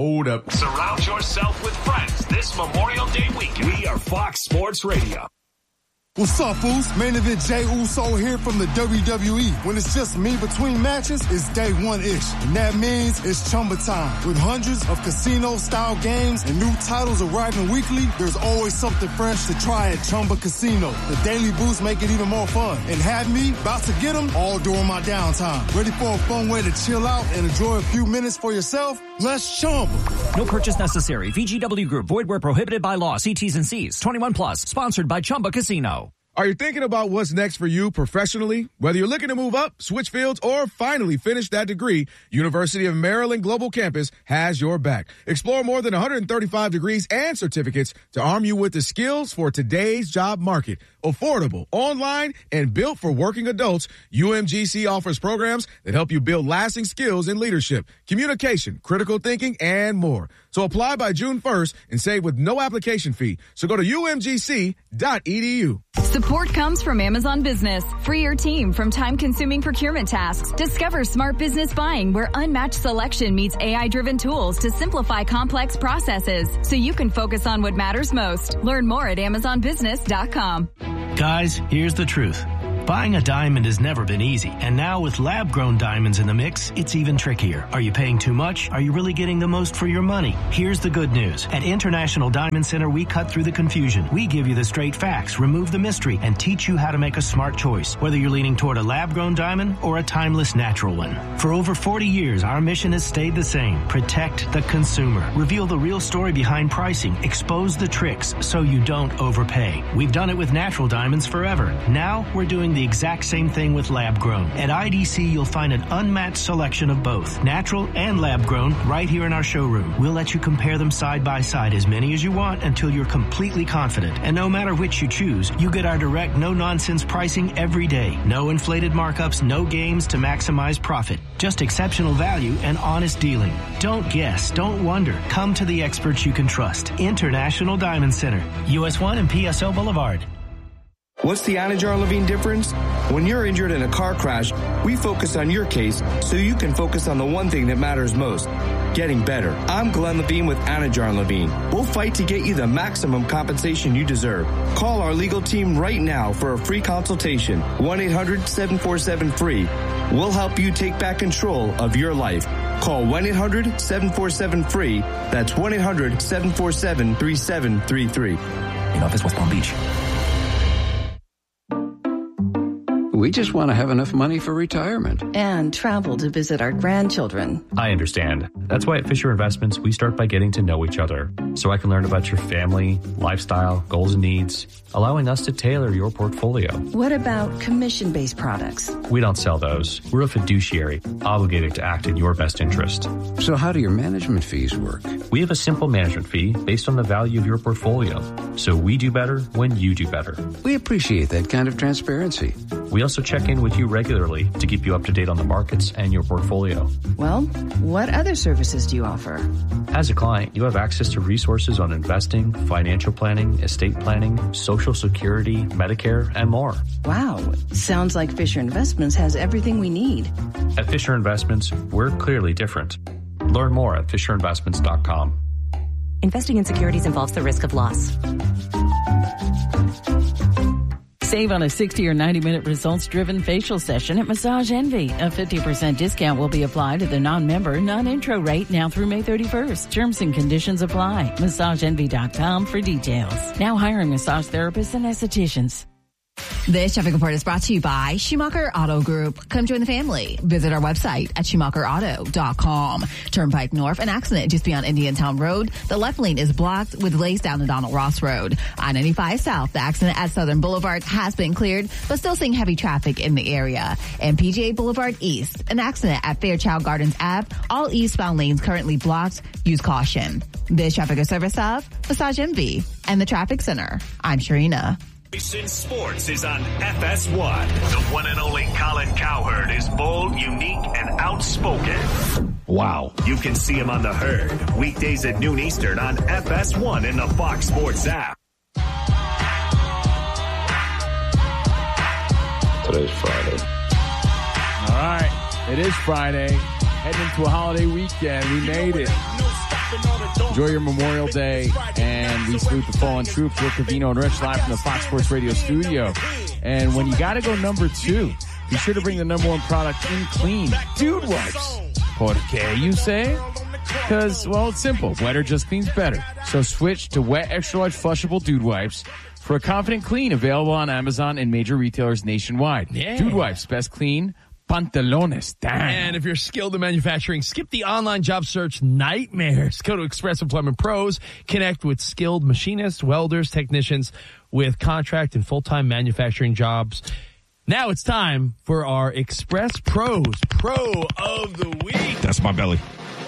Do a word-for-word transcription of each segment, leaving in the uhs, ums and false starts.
hold up. Surround yourself with friends this Memorial Day weekend. We are Fox Sports Radio. What's up, fools? Main event Jey Uso here from the W W E. When it's just me between matches, it's day one-ish. And that means it's Chumba time. With hundreds of casino-style games and new titles arriving weekly, there's always something fresh to try at Chumba Casino. The daily boosts make it even more fun. And have me about to get them all during my downtime. Ready for a fun way to chill out and enjoy a few minutes for yourself? Let's Chumba. No purchase necessary. V G W Group. Void where prohibited by law. See T's and C's. twenty-one plus. Sponsored by Chumba Casino. Are you thinking about what's next for you professionally? Whether you're looking to move up, switch fields, or finally finish that degree, University of Maryland Global Campus has your back. Explore more than one hundred thirty-five degrees and certificates to arm you with the skills for today's job market. Affordable, online, and built for working adults, U M G C offers programs that help you build lasting skills in leadership, communication, critical thinking, and more. So apply by June first and save with no application fee. So go to U M G C dot E D U. Support comes from Amazon Business. Free your team from time-consuming procurement tasks. Discover smart business buying where unmatched selection meets A I-driven tools to simplify complex processes so you can focus on what matters most. Learn more at amazon business dot com. Guys, here's the truth. Buying a diamond has never been easy, and now with lab-grown diamonds in the mix, it's even trickier. Are you paying too much? Are you really getting the most for your money? Here's the good news. At International Diamond Center, we cut through the confusion. We give you the straight facts, remove the mystery, and teach you how to make a smart choice, whether you're leaning toward a lab-grown diamond or a timeless natural one. For over forty years, our mission has stayed the same. Protect the consumer. Reveal the real story behind pricing. Expose the tricks so you don't overpay. We've done it with natural diamonds forever. Now, we're doing the exact same thing with lab-grown. At I D C, you'll find an unmatched selection of both, natural and lab-grown, right here in our showroom. We'll let you compare them side by side, as many as you want, until you're completely confident. And no matter which you choose, you get our direct, no-nonsense pricing every day. No inflated markups, no games to maximize profit. Just exceptional value and honest dealing. Don't guess, don't wonder. Come to the experts you can trust. International Diamond Center, U S one and P S O Boulevard. What's the Anajar Levine difference? When you're injured in a car crash, we focus on your case so you can focus on the one thing that matters most, getting better. I'm Glenn Levine with Anajar Levine. We'll fight to get you the maximum compensation you deserve. Call our legal team right now for a free consultation. one eight hundred seven four seven free. We'll help you take back control of your life. Call one eight hundred seven four seven free. That's one eight hundred seven four seven three seven three three. In office, West Palm Beach. We just want to have enough money for retirement. And travel to visit our grandchildren. I understand. That's why at Fisher Investments, we start by getting to know each other, so I can learn about your family, lifestyle, goals and needs, allowing us to tailor your portfolio. What about commission-based products? We don't sell those. We're a fiduciary, obligated to act in your best interest. So how do your management fees work? We have a simple management fee based on the value of your portfolio, so we do better when you do better. We appreciate that kind of transparency. We also check in with you regularly to keep you up to date on the markets and your portfolio. Well, what other services do you offer? As a client, you have access to resources on investing, financial planning, estate planning, Social Security, Medicare, and more. Wow. Sounds like Fisher Investments has everything we need. At Fisher Investments, we're clearly different. Learn more at fisher investments dot com. Investing in securities involves the risk of loss. Save on a sixty or ninety minute results-driven facial session at Massage Envy. A fifty percent discount will be applied to the non-member, non-intro rate now through May thirty-first. Terms and conditions apply. massage envy dot com for details. Now hiring massage therapists and estheticians. This traffic report is brought to you by Schumacher Auto Group. Come join the family. Visit our website at schumacher auto dot com. Turnpike North, an accident just beyond Indiantown Road. The left lane is blocked with delays down to Donald Ross Road. I ninety-five South, the accident at Southern Boulevard has been cleared, but still seeing heavy traffic in the area. And P G A Boulevard East, an accident at Fairchild Gardens Ave. All eastbound lanes currently blocked. Use caution. This traffic is service of Massage Envy and the Traffic Center. I'm Sharina. Sports is on F S one. The one and only Colin Cowherd is bold, unique, and outspoken. Wow. You can see him on The Herd, weekdays at noon Eastern on F S one in the Fox Sports app. Today's Friday. All right. It is Friday. Heading into a holiday weekend. We made it. Enjoy your Memorial Day, and we salute the fallen troops. Rick Covino and Rich live from the Fox Sports Radio studio. And when you got to go number two, be sure to bring the number one product in clean, Dude Wipes. Por qué, you say? Because, well, it's simple. Wetter just cleans better. So switch to wet, extra large, flushable Dude Wipes for a confident clean. Available on Amazon and major retailers nationwide. Yeah. Dude Wipes, best clean. Pantalones. Damn. And if you're skilled in manufacturing, skip the online job search nightmares. Go to Express Employment Pros. Connect with skilled machinists, welders, technicians with contract and full-time manufacturing jobs. Now it's time for our Express Pros Pro of the Week. That's my belly.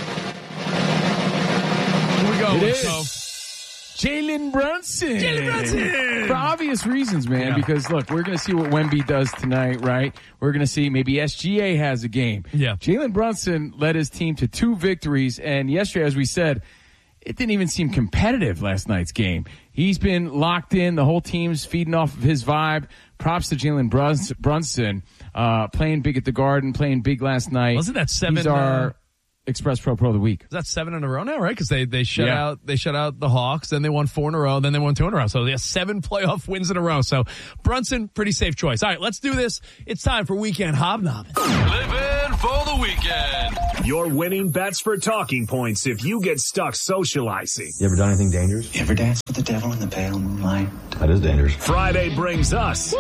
Here we go. It is. So. Jalen Brunson. Jalen Brunson. For obvious reasons, man, Yeah. because, look, we're going to see what Wemby does tonight, right? We're going to see maybe S G A has a game. Yeah. Jalen Brunson led his team to two victories, and yesterday, as we said, it didn't even seem competitive last night's game. He's been locked in. The whole team's feeding off of his vibe. Props to Jalen Brunson, uh, playing big at the Garden, playing big last night. Wasn't that seven? He's our uh, Express Pro Pro of the Week. Is that seven in a row now, right? Because they, they shut Yeah. out they shut out the Hawks, then they won four in a row, then they won two in a row. So they have seven playoff wins in a row. So Brunson, pretty safe choice. All right, let's do this. It's time for Weekend Hobnobbing. Living for the weekend. Your winning bets for talking points if you get stuck socializing. You ever done anything dangerous? You ever dance with the devil in the pale moonlight? That is dangerous. Friday brings us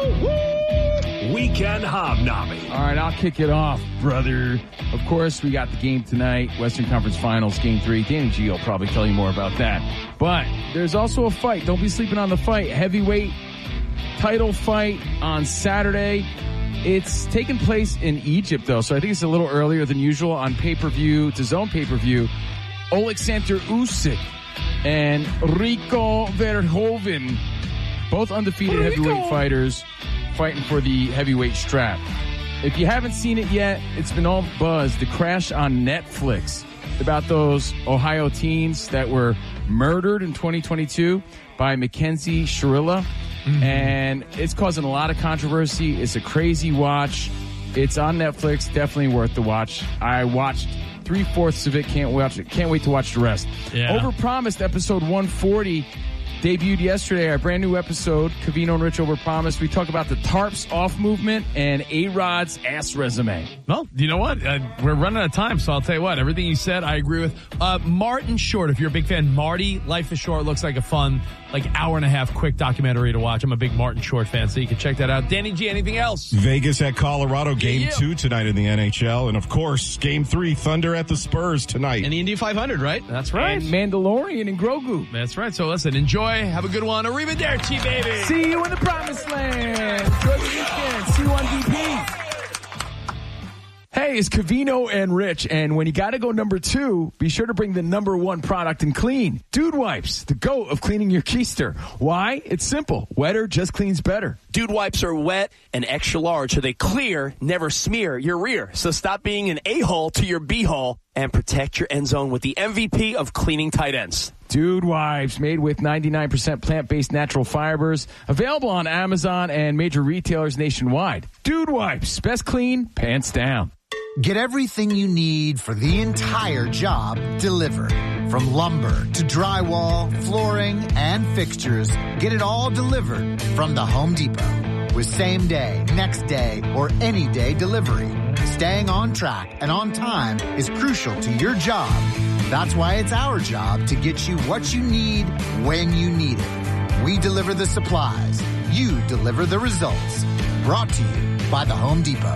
Weekend Hobnobbing. All right, I'll kick it off, brother. Of course, we got the game tonight, Western Conference Finals, Game three. Danny G will probably tell you more about that. But there's also a fight. Don't be sleeping on the fight. Heavyweight title fight on Saturday. It's taking place in Egypt, though, so I think it's a little earlier than usual on pay-per-view, to zone pay-per-view. Oleksandr Usyk and Rico Verhoeven, both undefeated Rico. heavyweight fighters, fighting for the heavyweight strap. If you haven't seen it yet, it's been all buzz. The crash on Netflix about those Ohio teens that were murdered in twenty twenty-two by Mackenzie Shirilla. Mm-hmm. And it's causing a lot of controversy. It's a crazy watch. It's on Netflix. Definitely worth the watch. I watched three-fourths of it. Can't watch it. Can't wait to watch the rest. Yeah. Overpromised episode one forty debuted yesterday, our brand new episode, Covino and Rich Overpromised. We talk about the tarps off movement and A-Rod's ass resume. Well, you know what? Uh, we're running out of time, so I'll tell you what. Everything you said, I agree with. Uh, Martin Short, if you're a big fan, Marty, Life is Short, looks like a fun, like, hour and a half quick documentary to watch. I'm a big Martin Short fan, so you can check that out. Danny G, anything else? Vegas at Colorado, game Yeah, yeah. two tonight in the N H L. And, of course, game three, Thunder at the Spurs tonight. And the Indy five hundred, right? That's right. And Mandalorian and Grogu. That's right. So listen, enjoy. Have a good one. Arrivederci, baby. See you in the promised land. Enjoy the weekend. See you on D P. Hey, it's Covino and Rich, and when you gotta go number two, be sure to bring the number one product in clean. Dude Wipes, the GOAT of cleaning your keister. Why? It's simple. Wetter just cleans better. Dude Wipes are wet and extra large, so they clear, never smear your rear. So stop being an a-hole to your b-hole and protect your end zone with the M V P of cleaning tight ends. Dude Wipes, made with ninety-nine percent plant-based natural fibers. Available on Amazon and major retailers nationwide. Dude Wipes, best clean, pants down. Get everything you need for the entire job delivered. From lumber to drywall, flooring, and fixtures, get it all delivered from the Home Depot. With same day, next day, or any day delivery, staying on track and on time is crucial to your job. That's why it's our job to get you what you need when you need it. We deliver the supplies. You deliver the results. Brought to you by the Home Depot.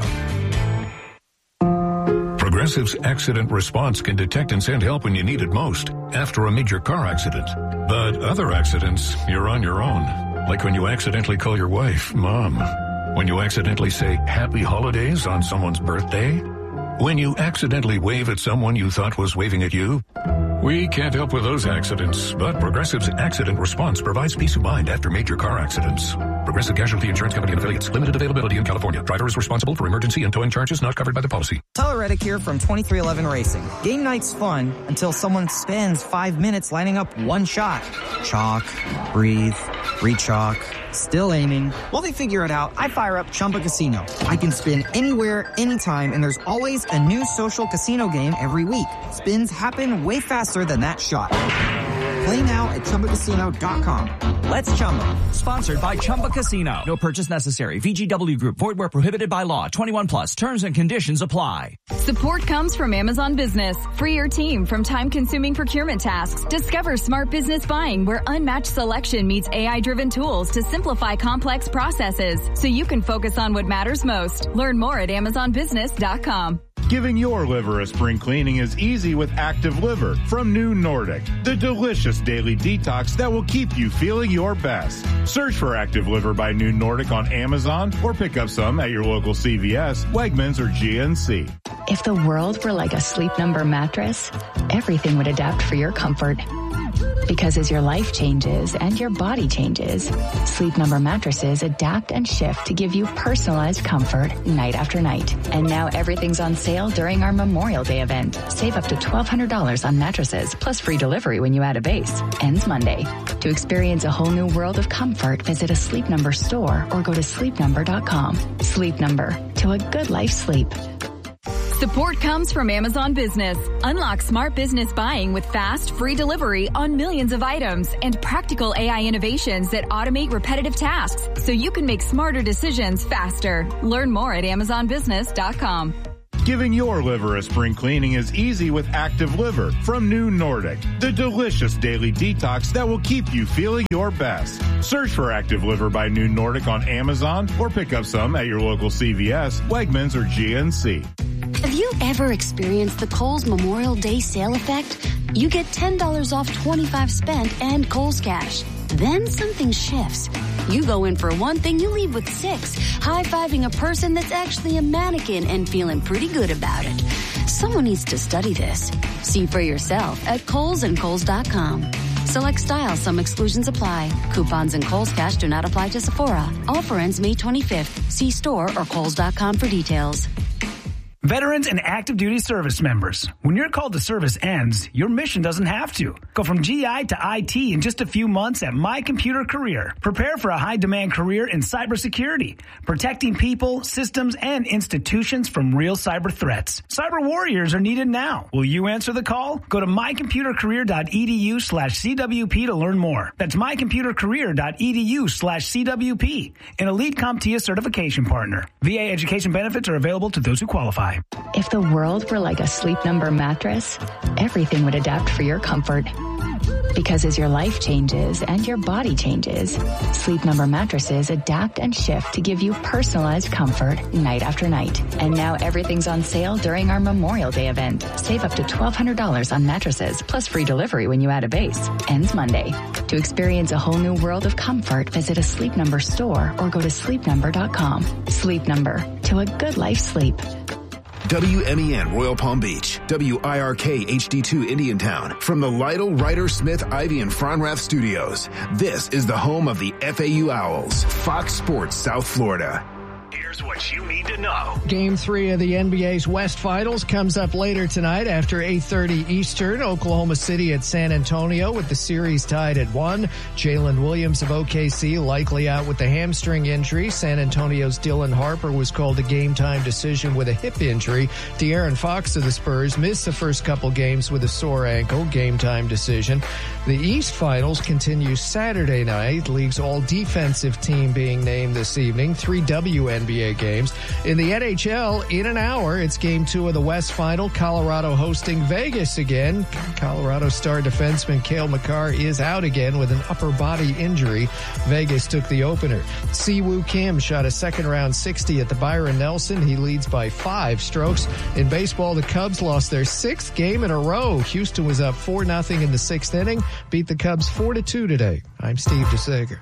Progressive's accident response can detect and send help when you need it most after a major car accident. But other accidents, you're on your own. Like when you accidentally call your wife, Mom. When you accidentally say Happy Holidays on someone's birthday. When you accidentally wave at someone you thought was waving at you. We can't help with those accidents, but Progressive's accident response provides peace of mind after major car accidents. Progressive Casualty Insurance Company and Affiliates. Limited availability in California. Driver is responsible for emergency and towing charges not covered by the policy. Tyler Reddick here from twenty-three eleven Racing. Game night's fun until someone spends five minutes lining up one shot. Chalk, breathe, re-chalk, still aiming. While they figure it out, I fire up Chumba Casino. I can spin anywhere, anytime, and there's always a new social casino game every week. Spins happen way faster than that shot. Play now at Chumba Casino dot com. Let's Chumba. Sponsored by Chumba Casino. No purchase necessary. V G W Group. Void where prohibited by law. twenty-one plus. Terms and conditions apply. Support comes from Amazon Business. Free your team from time-consuming procurement tasks. Discover smart business buying where unmatched selection meets A I-driven tools to simplify complex processes so you can focus on what matters most. Learn more at Amazon Business dot com. Giving your liver a spring cleaning is easy with Active Liver from New Nordic, the delicious daily detox that will keep you feeling your best. Search for Active Liver by New Nordic on Amazon or pick up some at your local C V S, Wegmans, or G N C. If the world were like a Sleep Number mattress, everything would adapt for your comfort. Because as your life changes and your body changes, Sleep Number mattresses adapt and shift to give you personalized comfort night after night. And now everything's on sale during our Memorial Day event. Save up to twelve hundred dollars on mattresses, plus free delivery when you add a base. Ends Monday. To experience a whole new world of comfort, visit a Sleep Number store or go to sleep number dot com. Sleep Number. To a good life sleep. Support comes from Amazon Business. Unlock smart business buying with fast, free delivery on millions of items and practical A I innovations that automate repetitive tasks so you can make smarter decisions faster. Learn more at Amazon Business dot com. Giving your liver a spring cleaning is easy with Active Liver from New Nordic, the delicious daily detox that will keep you feeling your best. Search for Active Liver by New Nordic on Amazon or pick up some at your local C V S, Wegmans, or G N C. Have you ever experienced the Kohl's Memorial Day sale effect? You get ten dollars off twenty-five spent and Kohl's Cash. Then something shifts. You go in for one thing, you leave with six, high-fiving a person that's actually a mannequin and feeling pretty good about it. Someone needs to study this. See for yourself at Kohl's and Kohl's dot com. Select styles, some exclusions apply. Coupons and Kohl's Cash do not apply to Sephora. Offer ends May twenty-fifth. See store or Kohl's dot com for details. Veterans and active duty service members, when your call to service ends, your mission doesn't have to. Go from G I to I T in just a few months at My Computer Career. Prepare for a high-demand career in cybersecurity, protecting people, systems, and institutions from real cyber threats. Cyber warriors are needed now. Will you answer the call? Go to my computer career dot e d u slash c w p to learn more. That's my computer career dot e d u slash c w p, an elite CompTIA certification partner. V A education benefits are available to those who qualify. If the world were like a Sleep Number mattress, everything would adapt for your comfort. Because as your life changes and your body changes, Sleep Number mattresses adapt and shift to give you personalized comfort night after night. And now everything's on sale during our Memorial Day event. Save up to twelve hundred dollars on mattresses, plus free delivery when you add a base. Ends Monday. To experience a whole new world of comfort, visit a Sleep Number store or go to sleep number dot com. Sleep Number. To a good life sleep. W M E N Royal Palm Beach, W I R K H D two Indiantown, from the Lytle, Ryder, Smith, Ivy, and Fronrath studios. This is the home of the F A U Owls, Fox Sports South Florida. Here's what you need to know. Game three of the N B A's West Finals comes up later tonight after eight thirty Eastern. Oklahoma City at San Antonio with the series tied at one. Jalen Williams of O K C likely out with the hamstring injury. San Antonio's Dylan Harper was called a game-time decision with a hip injury. De'Aaron Fox of the Spurs missed the first couple games with a sore ankle, game-time decision. The East Finals continue Saturday night. League's all-defensive team being named this evening. Three W N B A games. In the N H L, in an hour, it's game two of the West Final. Colorado hosting Vegas again. Colorado star defenseman Cale Makar is out again with an upper body injury. Vegas took the opener. Siwoo Kim shot a second round sixty at the Byron Nelson. He leads by five strokes. In baseball, the Cubs lost their sixth game in a row. Houston was up four nothing in the sixth inning. Beat the Cubs four to two today. I'm Steve DeSager.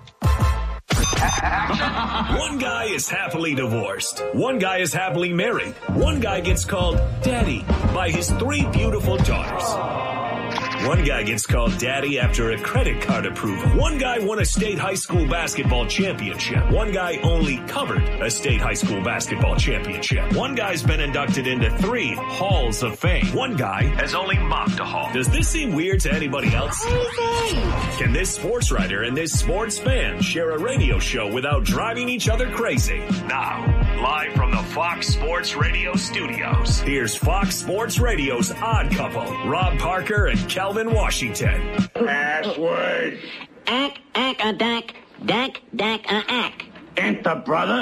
One guy is happily divorced. One guy is happily married. One guy gets called daddy by his three beautiful daughters. One guy gets called daddy after a credit card approval. One guy won a state high school basketball championship. One guy only covered a state high school basketball championship. One guy's been inducted into three halls of fame. One guy has only mopped a hall. Does this seem weird to anybody else? Can this sports writer and this sports fan share a radio show without driving each other crazy? Now, live from the Fox Sports Radio studios, here's Fox Sports Radio's Odd Couple, Rob Parker and Kelvin Washington. Password. Ack, ack, a dack, dack, dack, a ack. Enter, brother.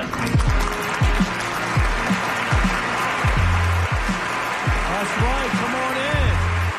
That's right. Come on in.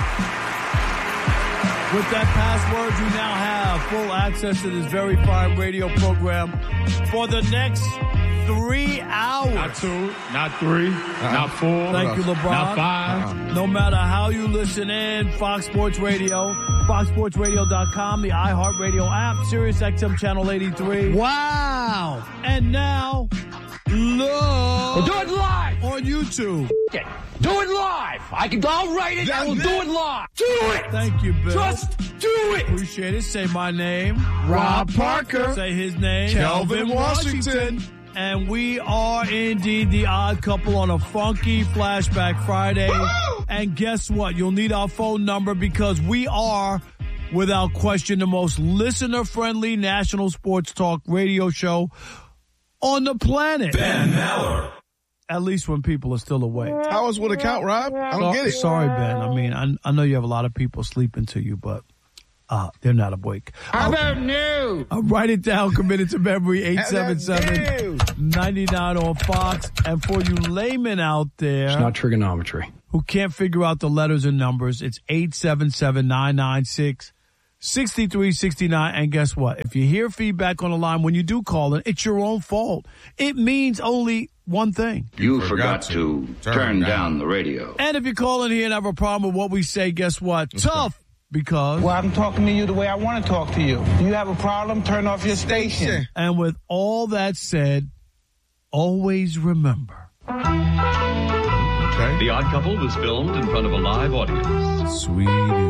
With that password, you now have full access to this very fine radio program for the next three hours. Not two, not three, uh-huh. not four. Thank you, LeBron. Not five. Uh-huh. No matter how you listen in, Fox Sports Radio, fox sports radio dot com, the iHeartRadio app, Sirius X M Channel eighty-three. Wow. And now, look. We'll do it live. On YouTube. Do it live. I can, I'll write it. I will do it live. Do it. Thank you, Bill. Just do it. Appreciate it. Say my name. Rob Parker. Say his name. Kelvin Washington. And we are indeed the Odd Couple on a funky Flashback Friday. Woo! And guess what? You'll need our phone number because we are, without question, the most listener-friendly national sports talk radio show on the planet. Ben Maller. At least when people are still awake. Hours would account, Rob. I don't so, get it. Sorry, Ben. I mean, I, I know you have a lot of people sleeping to you, but uh, they're not awake. How about new? I'll write it down, committed to memory, eight seven seven, nine nine on Fox. And for you laymen out there. It's not trigonometry. Who can't figure out the letters and numbers, it's eight seven seven, nine nine six, six three six nine. And guess what? If you hear feedback on the line when you do call in, it's your own fault. It means only one thing. You forgot to turn down the radio. And if you call in here and have a problem with what we say, guess what? Tough. Because well, I'm talking to you the way I want to talk to you. Do you have a problem? Turn off your station. And with all that said, always remember. Okay. The Odd Couple was filmed in front of a live audience. Sweetie.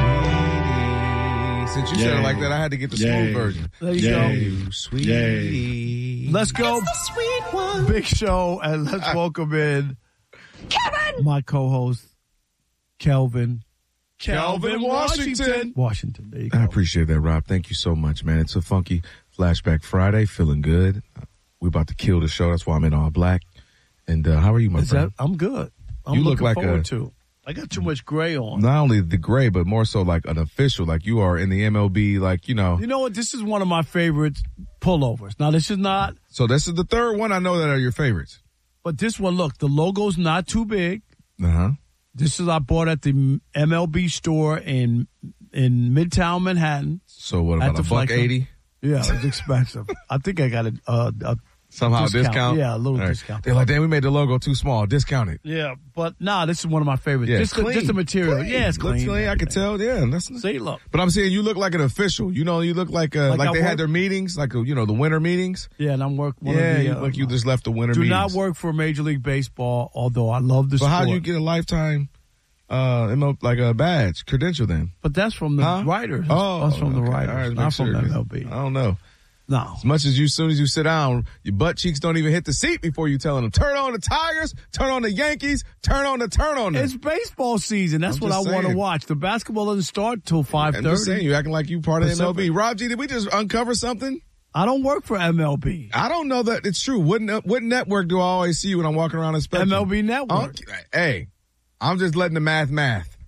Since you Yay. said it like that, I had to get the Yay. smooth version. There you Yay. go. Sweetie. Yay. Let's go. Sweet one. Big show, and let's welcome in Kevin, my co-host, Kelvin. Kelvin Washington. Washington. There you go. I appreciate that, Rob. Thank you so much, man. It's a funky Flashback Friday. Feeling good. We're about to kill the show. That's why I'm in all black. And uh, how are you, my Is friend? That, I'm good. I'm you look like forward a, to. I got too much gray on. Not only the gray, but more so like an official. Like you are in the M L B, like, you know. You know what? This is one of my favorite pullovers. Now, this is not. So this is the third one I know that are your favorites. But this one, look, the logo's not too big. Uh-huh. This is I bought at the M L B store in in Midtown Manhattan. So what about a buck eighty? Yeah, it's expensive. I think I got a, a, a somehow discount. discount. Yeah, a little right. discount. They're like, damn, we made the logo too small. Discount it. Yeah, but nah, this is one of my favorites. Yeah, just, the, just the material. Clean. Yeah, it's clean. Looks clean. I can tell. Yeah, that's see, look. But I'm saying you look like an official. You know, you look like uh, Like like, I they work- had their meetings, like you know the winter meetings. Yeah, and I'm work. One yeah, of the, you uh, look like you just left the winter do meetings. not work for Major League Baseball, although I love the But sport. how do you get a lifetime, uh, M L, like a badge credential then? But that's from the Huh? writers. Oh, that's from the okay. writers, All right, not make from sure, M L B. I don't know. No. As much as you, as soon as you sit down, your butt cheeks don't even hit the seat before you telling them, turn on the Tigers, turn on the Yankees, turn on the turn on them. It's baseball season. That's I'm what I just want to saying. watch. The basketball doesn't start till five I'm just saying, thirty. you acting like you part of Pacific. M L B. Rob G, did we just uncover something? I don't work for M L B. I don't know that it's true. What, ne- what network do I always see when I'm walking around the spectrum? M L B Network. Okay. Hey, I'm just letting the math math.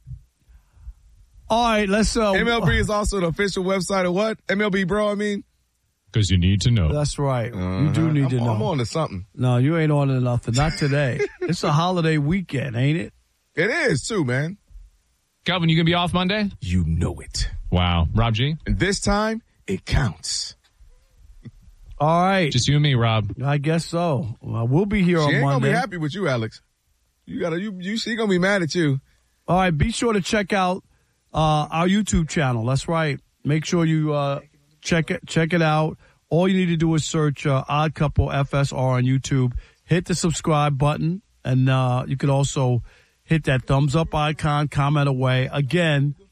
All right, let's. Uh, M L B is also the official website of what? M L B Bro, I mean? Because you need to know. That's right. Uh-huh. You do need I'm, to know. I'm on to something. No, you ain't on to nothing. Not today. It's a holiday weekend, ain't it? It is, too, man. Calvin, you going to be off Monday? You know it. Wow. Rob G? And this time, it counts. All right. Just you and me, Rob. I guess so. Well, we'll be here She on ain't Monday. gonna be happy with you, Alex. You gotta, you, you, she gonna be mad at you. All right. Be sure to check out uh, our YouTube channel. That's right. Make sure you uh, check it, check it out. All you need to do is search uh, Odd Couple F S R on YouTube. Hit the subscribe button, and uh, you can also hit that thumbs up icon, comment away. Again,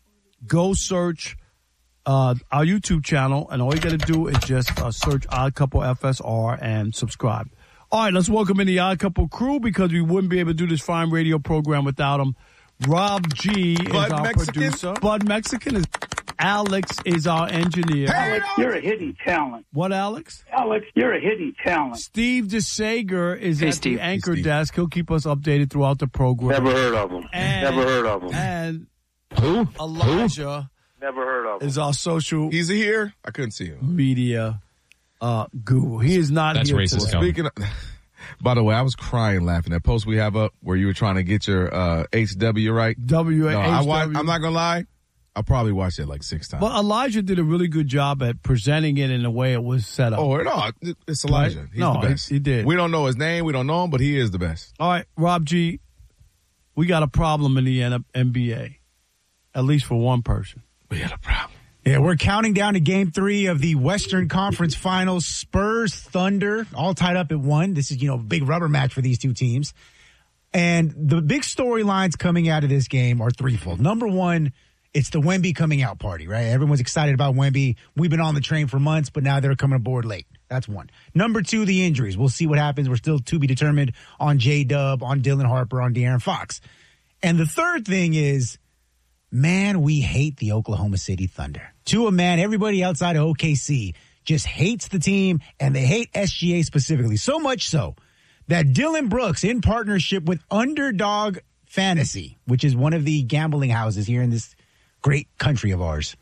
go search uh, our YouTube channel, and all you got to do is just uh, search Odd Couple F S R and subscribe. All right, let's welcome in the Odd Couple crew because we wouldn't be able to do this fine radio program without them. Rob G is Bud our Mexican. producer. Bud Mexican is. Alex is our engineer. Alex, you're a hidden talent. What, Alex? Alex, you're a hidden talent. Steve DeSager is Hey, at Steve. the anchor Hey, Steve. desk. He'll keep us updated throughout the program. Never heard of him. And, Never heard of him. And Who? Elijah Never heard of him. is our social He's here. I couldn't see him. media uh, guru. He is not That's here racist today. coming. Speaking of, by the way, I was crying laughing. That post we have up where you were trying to get your uh, H W right. W No, I H wa- W. I'm not gonna lie. I probably watched it like six times. But Elijah did a really good job at presenting it in the way it was set up. Oh, no, it's Elijah. Right? He's no, the best. He, he did. We don't know his name. We don't know him, but he is the best. All right, Rob G, we got a problem in the N B A, at least for one person. We got a problem. Yeah, we're counting down to game three of the Western Conference Finals. Spurs, Thunder, all tied up at one. This is, you know, a big rubber match for these two teams. And the big storylines coming out of this game are threefold. Number one, it's the Wemby coming out party, right? Everyone's excited about Wemby. We've been on the train for months, but now they're coming aboard late. That's one. Number two, the injuries. We'll see what happens. We're still to be determined on J-Dub, on Dylan Harper, on De'Aaron Fox. And the third thing is, man, we hate the Oklahoma City Thunder. To a man, everybody outside of O K C just hates the team, and they hate S G A specifically. So much so that Dylan Brooks, in partnership with Underdog Fantasy, which is one of the gambling houses here in this great country of ours,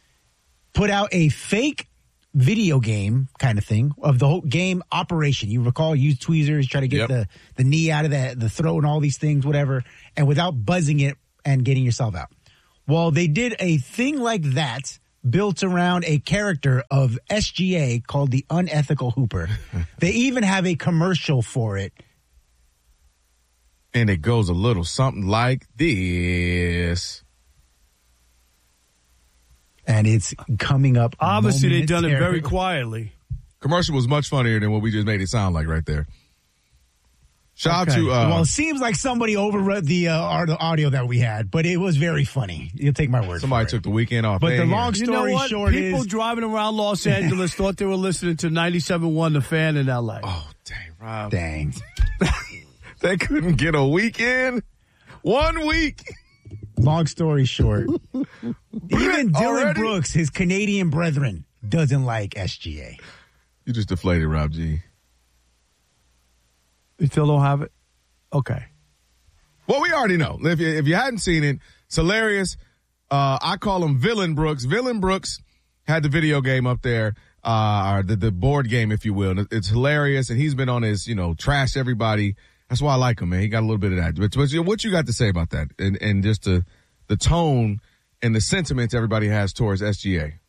put out a fake video game kind of thing of the whole game operation. You recall, use tweezers, try to get Yep. the, the knee out of the, the throat and all these things, whatever, and without buzzing it and getting yourself out. Well, they did a thing like that built around a character of S G A called the Unethical Hooper. They even have a commercial for it. And it goes a little something like this. And it's coming up. Obviously, they've done it very momentarily. quietly. Commercial was much funnier than what we just made it sound like right there. Shout Okay. out to uh, well, it seems like somebody overread the uh, art- audio that we had, but it was very funny. You'll take my word. somebody for it. took the weekend off. But They the ain't long here. You know story what? short People is, driving around Los Angeles thought they were listening to ninety-seven point one The Fan in L A. Oh, dang, Rob. dang. They couldn't get a weekend. One week. Long story short, even Dylan Already? Brooks, his Canadian brethren, doesn't like S G A. You just deflated, Rob G. You still don't have it? Okay. Well, we already know. If you, if you hadn't seen it, it's hilarious. Uh, I call him Villain Brooks. Villain Brooks had the video game up there, uh, or the, the board game, if you will. And it's hilarious, and he's been on his, you know, trash everybody. That's why I like him, man. He got a little bit of that. But, but what you got to say about that, and, and just the the tone and the sentiments everybody has towards S G A?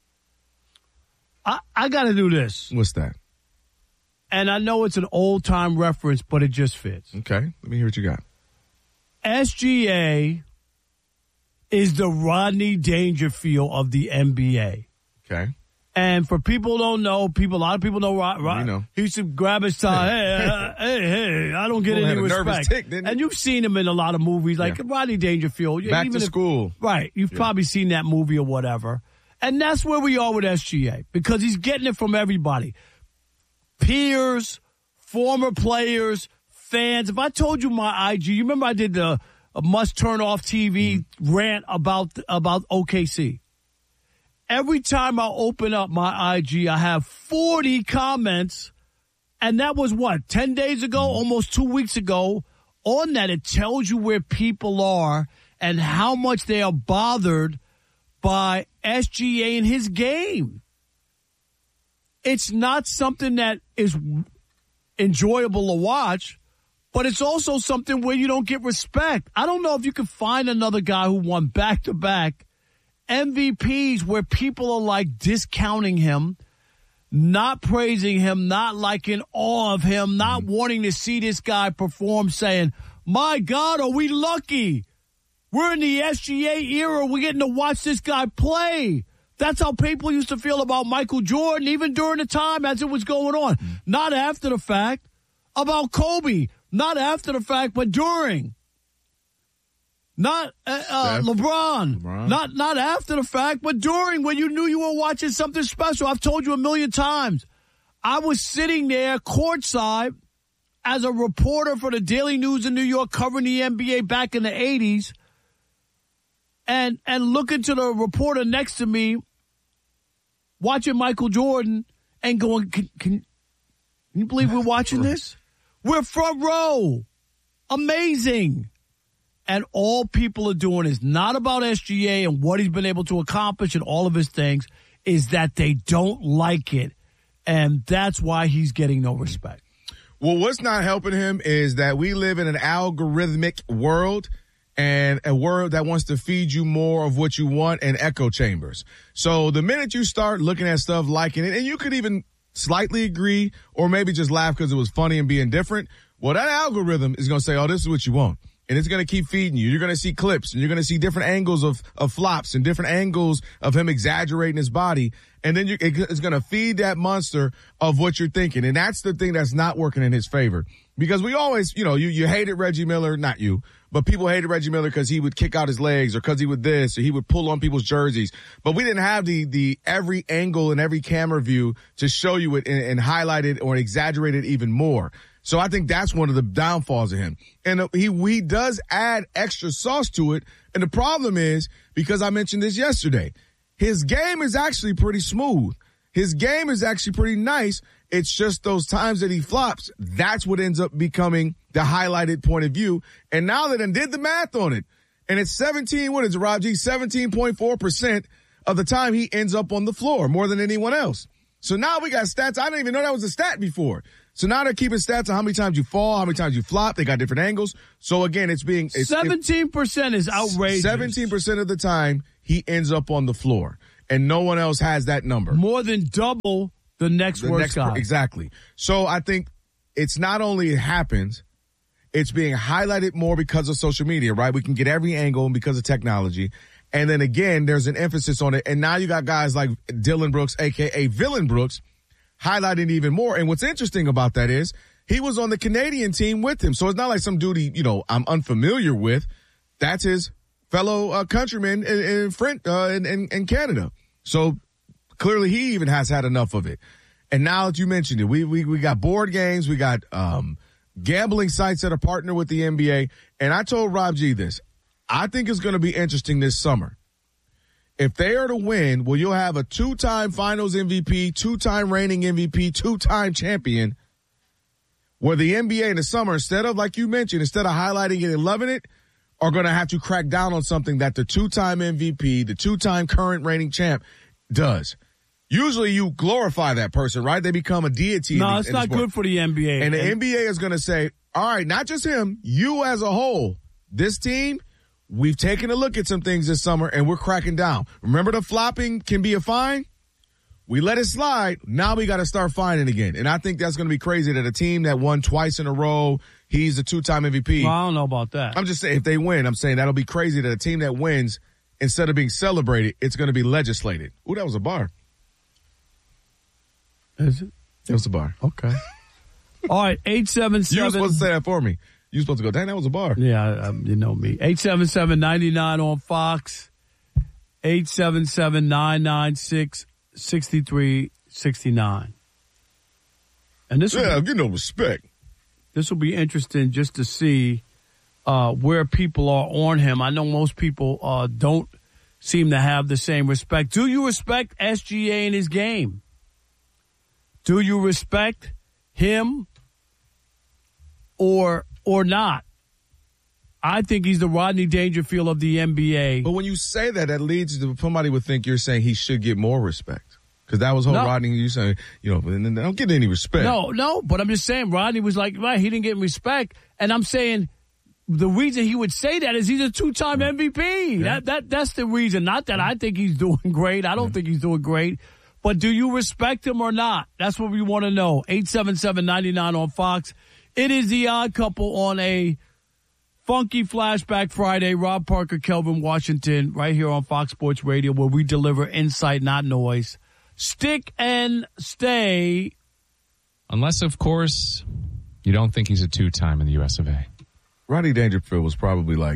I, I got to do this. What's that? And I know it's an old time reference, but it just fits. Okay, let me hear what you got. S G A is the Rodney Dangerfield of the N B A. Okay. And for people who don't know, people, a lot of people know Rod. Rod You know. He used to grab his tie. Hey, uh, hey, hey, I don't get Fool any had a nervous respect. tick, didn't he? And you've seen him in a lot of movies, like Yeah. Rodney Dangerfield. Back Even to if- school. Right. You've Yeah. probably seen that movie or whatever. And that's where we are with S G A because he's getting it from everybody. Peers, former players, fans. If I told you my I G, you remember I did the a must turn off T V Mm-hmm. rant about about O K C. Every time I open up my I G, I have forty comments, and that was what, ten days ago, almost two weeks ago. On that, it tells you where people are and how much they are bothered by S G A and his game. It's not something that is enjoyable to watch, but it's also something where you don't get respect. I don't know if you can find another guy who won back-to-back M V Ps where people are like discounting him, not praising him, not like in awe of him, not wanting to see this guy perform, saying, my God, are we lucky? We're in the S G A era. We're getting to watch this guy play. That's how people used to feel about Michael Jordan, even during the time as it was going on. Not after the fact. About Kobe. Not after the fact, but during. Not uh, uh, LeBron. LeBron. Not not after the fact, but during, when you knew you were watching something special. I've told you a million times. I was sitting there courtside as a reporter for the Daily News in New York covering the N B A back in the eighties and, and looking to the reporter next to me watching Michael Jordan and going, can, can, can you believe we're watching this? We're front row. Amazing. And all people are doing is not about S G A and what he's been able to accomplish and all of his things, is that they don't like it. And that's why he's getting no respect. Well, what's not helping him is that we live in an algorithmic world and a world that wants to feed you more of what you want and echo chambers. So the minute you start looking at stuff, liking it, and you could even slightly agree or maybe just laugh because it was funny and being different, well, that algorithm is going to say, oh, this is what you want. And it's going to keep feeding you. You're going to see clips and you're going to see different angles of, of flops and different angles of him exaggerating his body. And then you, it, it's going to feed that monster of what you're thinking. And that's the thing that's not working in his favor. Because we always, you know, you, you hated Reggie Miller, not you, but people hated Reggie Miller because he would kick out his legs or because he would this or he would pull on people's jerseys. But we didn't have the, the every angle and every camera view to show you it and, and highlight it or exaggerate it even more. So I think that's one of the downfalls of him. And he, he does add extra sauce to it. And the problem is, because I mentioned this yesterday, his game is actually pretty smooth. His game is actually pretty nice. It's just those times that he flops, that's what ends up becoming the highlighted point of view. And now that I did the math on it, and it's seventeen, what is it, Rob G? seventeen point four percent of the time he ends up on the floor, more than anyone else. So now we got stats. I didn't even know that was a stat before. So now they're keeping stats on how many times you fall, how many times you flop. They got different angles. So again, it's being it's, seventeen percent is outrageous. Seventeen percent of the time he ends up on the floor, and no one else has that number. More than double the next the worst next, guy. Exactly. So I think it's not only it happens, it's being highlighted more because of social media. Right? We can get every angle because of technology. And then again, there's an emphasis on it. And now you got guys like Dylan Brooks, a k a. Villain Brooks, highlighting even more. And what's interesting about that is he was on the Canadian team with him. So it's not like some dude he, you know, I'm unfamiliar with. That's his fellow uh, countryman in, in, friend, uh, in, in, in Canada. So clearly he even has had enough of it. And now that you mentioned it, we, we, we got board games. We got um, gambling sites that are partner with the N B A. And I told Rob G this. I think it's going to be interesting this summer. If they are to win, well, you'll have a two-time finals M V P, two-time reigning M V P, two-time champion, where the N B A in the summer, instead of, like you mentioned, instead of highlighting it and loving it, are going to have to crack down on something that the two-time M V P, the two-time current reigning champ does. Usually you glorify that person, right? They become a deity. No, in the, it's in not good for the N B A. And the N B A is going to say, all right, not just him, you as a whole, this team, we've taken a look at some things this summer, and we're cracking down. Remember the flopping can be a fine? We let it slide. Now we got to start fining again. And I think that's going to be crazy that a team that won twice in a row, he's a two-time M V P. Well, I don't know about that. I'm just saying, if they win, I'm saying that'll be crazy that a team that wins, instead of being celebrated, it's going to be legislated. Ooh, that was a bar. Is it? It was a bar. Okay. All right, eight seven seven. You were supposed to say that for me. You were supposed to go, dang, that was a bar. Yeah, um, you know me. eight seven seven, nine nine on Fox. eight seven seven, nine nine six, six three six nine. And this Yeah, will be, give no respect. This will be interesting just to see uh, where people are on him. I know most people uh, don't seem to have the same respect. Do you respect S G A in his game? Do you respect him or or not? I think he's the Rodney Dangerfield of the N B A. But when you say that, that leads to somebody would think you're saying he should get more respect. Because that was whole No. Rodney, you saying, you know, and then they don't get any respect. No, no, but I'm just saying Rodney was like, right, he didn't get respect. And I'm saying the reason he would say that is he's a two-time M V P. Yeah. That that That's the reason. Not that I think he's doing great. I don't Yeah. think he's doing great. But do you respect him or not? That's what we want to know. eight seven seven, nine nine on Fox. It is the Odd Couple on a funky Flashback Friday. Rob Parker, Kelvin Washington, right here on Fox Sports Radio, where we deliver insight, not noise. Stick and stay. Unless, of course, you don't think he's a two-time in the U S of A. Rodney Dangerfield was probably like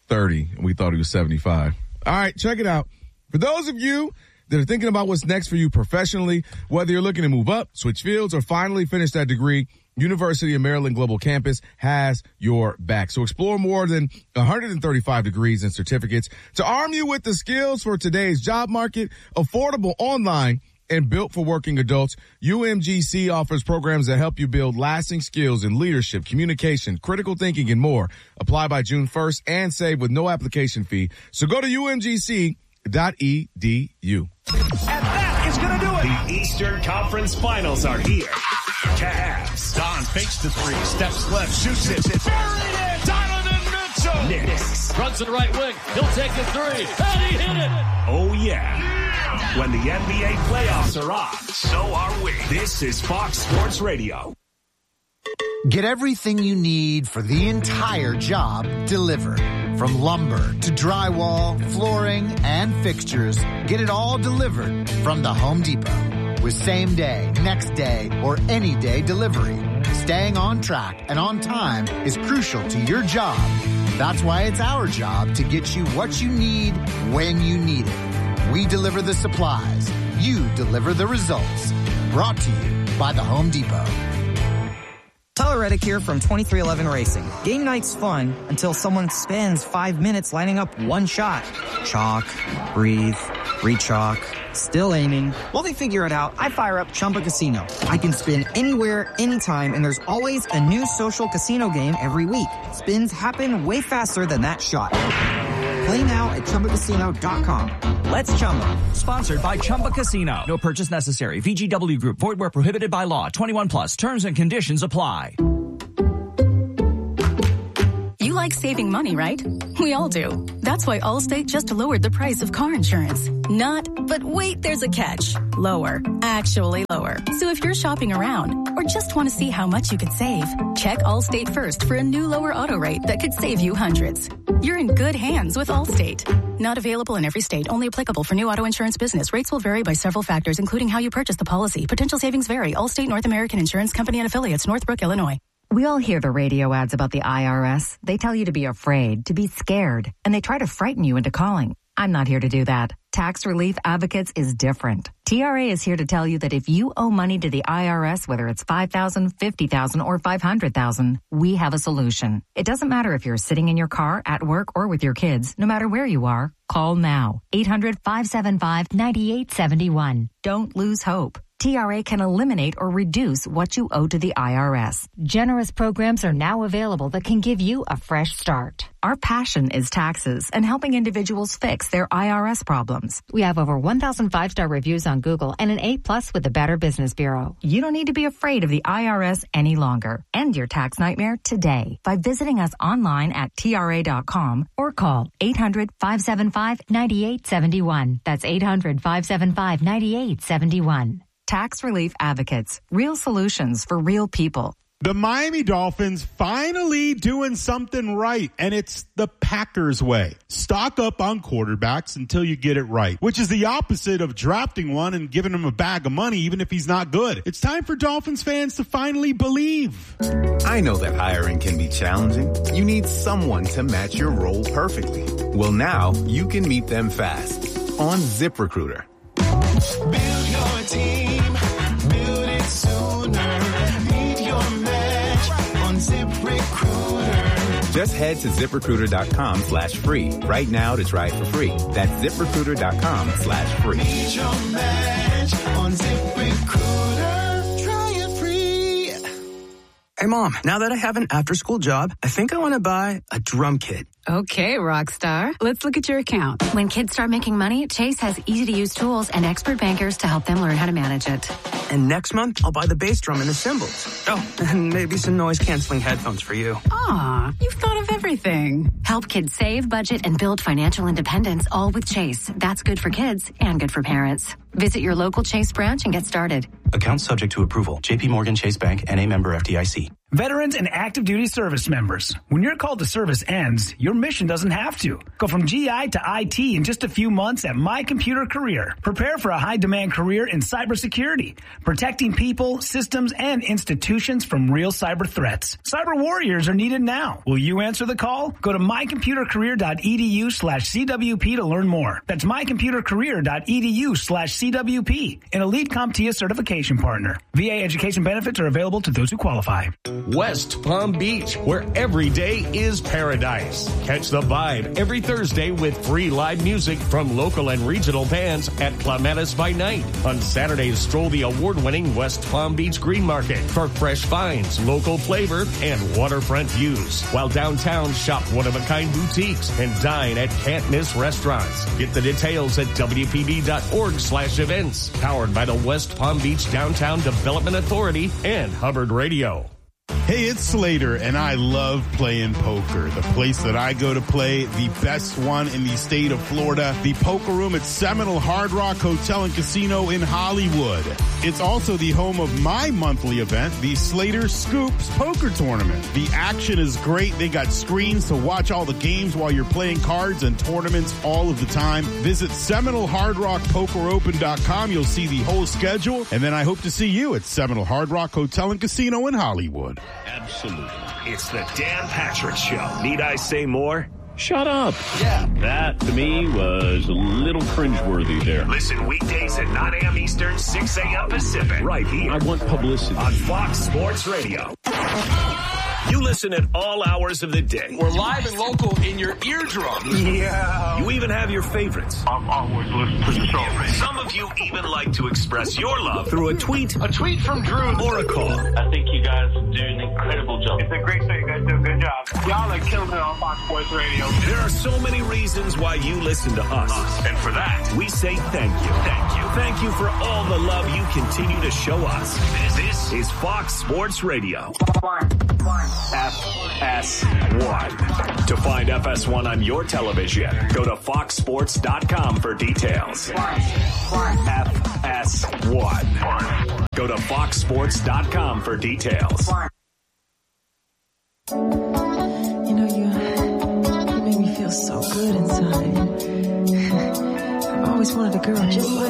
thirty, and we thought he was seventy-five. All right, check it out. For those of you that are thinking about what's next for you professionally, whether you're looking to move up, switch fields, or finally finish that degree, University of Maryland Global Campus has your back. So explore more than one hundred thirty-five degrees and certificates to arm you with the skills for today's job market, affordable online, and built for working adults. U M G C offers programs that help you build lasting skills in leadership, communication, critical thinking, and more. Apply by June first and save with no application fee. So go to U M G C dot E D U. And that is going to do it. The Eastern Conference Finals are here. Cavs. Don fakes the three, steps left, shoots it. Buried it. Donovan Mitchell. Knicks. Runs to the right wing. He'll take the three. And he hit it. Oh, yeah. When the N B A playoffs are on, so are we. This is Fox Sports Radio. Get everything you need for the entire job delivered. From lumber to drywall, flooring, and fixtures, get it all delivered from the Home Depot. With same day, next day, or any day delivery. Staying on track and on time is crucial to your job. That's why it's our job to get you what you need when you need it. We deliver the supplies. You deliver the results. Brought to you by the Home Depot. Tyler Reddick here from twenty-three eleven Racing. Game night's fun until someone spends five minutes lining up one shot. Chalk, breathe, re-chalk, still aiming. While they figure it out, I fire up Chumba Casino. I can spin anywhere, anytime, and there's always a new social casino game every week. Spins happen way faster than that shot. Play now at Chumba Casino dot com. Let's Chumba. Sponsored by Chumba Casino. No purchase necessary. V G W Group. Void where prohibited by law. twenty-one plus. Terms and conditions apply. You like saving money, right? We all do. That's why Allstate just lowered the price of car insurance. Not, but wait, there's a catch. Lower. Actually lower. So if you're shopping around or just want to see how much you could save, check Allstate first for a new lower auto rate that could save you hundreds. You're in good hands with Allstate. Not available in every state. Only applicable for new auto insurance business. Rates will vary by several factors, including how you purchase the policy. Potential savings vary. Allstate North American Insurance Company and Affiliates, Northbrook, Illinois. We all hear the radio ads about the I R S. They tell you to be afraid, to be scared, and they try to frighten you into calling. I'm not here to do that. Tax Relief Advocates is different. T R A is here to tell you that if you owe money to the I R S, whether it's five thousand dollars, fifty thousand dollars, or five hundred thousand dollars, we have a solution. It doesn't matter if you're sitting in your car, at work, or with your kids. No matter where you are, call now. eight hundred, five seven five, nine eight seven one. Don't lose hope. T R A can eliminate or reduce what you owe to the I R S. Generous programs are now available that can give you a fresh start. Our passion is taxes and helping individuals fix their I R S problems. We have over one thousand five-star reviews on Google and an A plus with the Better Business Bureau. You don't need to be afraid of the I R S any longer. End your tax nightmare today by visiting us online at T R A dot com or call eight hundred, five seven five, nine eight seven one. That's eight hundred, five seven five, nine eight seven one. Tax Relief Advocates. Real solutions for real people. The Miami Dolphins finally doing something right, and it's the Packers way. Stock up on quarterbacks until you get it right, which is the opposite of drafting one and giving him a bag of money even if he's not good. It's time for Dolphins fans to finally believe. I know that hiring can be challenging. You need someone to match your role perfectly. Well, now you can meet them fast on ZipRecruiter. Build your team, build it sooner. Meet your match on ZipRecruiter. Just head to ZipRecruiter.com slash free right now to try it for free. That's ZipRecruiter.com slash free. Meet your match on ZipRecruiter. Try it free. Hey, Mom, now that I have an after-school job, I think I want to buy a drum kit. Okay, Rockstar. Let's look at your account. When kids start making money, Chase has easy-to-use tools and expert bankers to help them learn how to manage it. And next month, I'll buy the bass drum and the cymbals. Oh, and maybe some noise-canceling headphones for you. Aw, you've thought of everything. Help kids save, budget, and build financial independence, all with Chase. That's good for kids and good for parents. Visit your local Chase branch and get started. Account subject to approval. J P Morgan Chase Bank, N A member F D I C. Veterans and active duty service members, when your call to service ends, your mission doesn't have to. Go from G I to I T in just a few months at My Computer Career. Prepare for a high-demand career in cybersecurity, protecting people, systems, and institutions from real cyber threats. Cyber warriors are needed now. Will you answer the call? Go to mycomputercareer.edu slash CWP to learn more. That's mycomputercareer.edu slash CWP, an elite CompTIA certification partner. V A education benefits are available to those who qualify. West Palm Beach, where every day is paradise. Catch the vibe every Thursday with free live music from local and regional bands at Clematis by Night. On Saturdays, stroll the award-winning West Palm Beach Green Market for fresh finds, local flavor, and waterfront views. While downtown, shop one-of-a-kind boutiques and dine at Can't Miss restaurants. Get the details at W P B dot org slash events. Powered by the West Palm Beach Downtown Development Authority and Hubbard Radio. Hey, it's Slater, and I love playing poker. The place that I go to play, the best one in the state of Florida, the poker room at Seminole Hard Rock Hotel and Casino in Hollywood. It's also the home of my monthly event, the Slater Scoops Poker Tournament. The action is great. They got screens to watch all the games while you're playing cards and tournaments all of the time. Visit Seminole Hard Rock Poker Open dot com. You'll see the whole schedule, and then I hope to see you at Seminole Hard Rock Hotel and Casino in Hollywood. Absolutely. It's the Dan Patrick Show. Need I say more? Shut up. Yeah. That, to me, was a little cringeworthy there. Listen weekdays at nine a.m. Eastern, six a.m. Pacific. Right here. I want publicity. On Fox Sports Radio. You listen at all hours of the day. We're live and local in your eardrum. Yeah. You even have your favorites. I'm always listening to the show. Some of you even like to express your love through a tweet, a tweet from Drew, or a call. I think you guys do an incredible job. It's a great show. You guys do a good job. Y'all are killing it on Fox Sports Radio. There are so many reasons why you listen to us. us. And for that, we say thank you. Thank you. Thank you for all the love you continue to show us. This, this is Fox Sports Radio. F S one. To find F S one on your television, go to fox sports dot com for details. F S one. Go to fox sports dot com for details. You know, you, you make me feel so good inside. I've always wanted a girl just like